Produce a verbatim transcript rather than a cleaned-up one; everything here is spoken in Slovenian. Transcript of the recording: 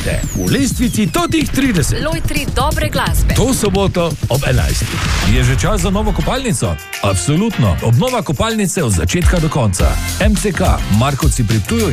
Uživajte v lestvici Totih trideset. Lojtri dobre glasbe. To soboto ob enajstih. Je že čas za novo kopalnico? Absolutno. Obnova kopalnice od začetka do konca. M C K, Markovci pri Ptuju